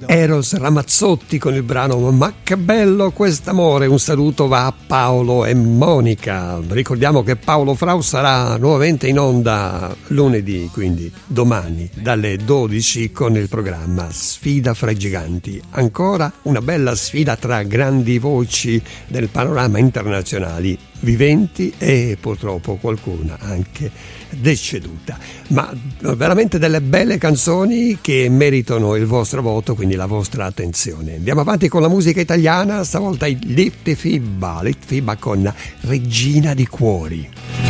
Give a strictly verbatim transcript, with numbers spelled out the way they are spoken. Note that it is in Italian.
Eros Ramazzotti con il brano Ma che bello quest'amore. Un saluto va a Paolo e Monica. Ricordiamo che Paolo Frau sarà nuovamente in onda lunedì, quindi domani dalle dodici con il programma Sfida fra i giganti. Ancora una bella sfida tra grandi voci del panorama internazionali, viventi e purtroppo qualcuna anche deceduta, ma veramente delle belle canzoni che meritano il vostro voto, quindi la vostra attenzione. Andiamo avanti con la musica italiana, stavolta i Litfibba, Litfibba con Regina di Cuori.